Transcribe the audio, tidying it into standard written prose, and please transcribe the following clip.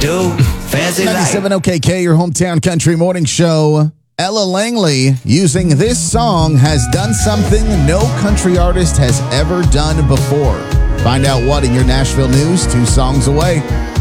do. Fancy life. 97 OKK, your hometown country morning show. Ella Langley, using this song, has done something no country artist has ever done before. Find out what in your Nashville news, 2 songs away.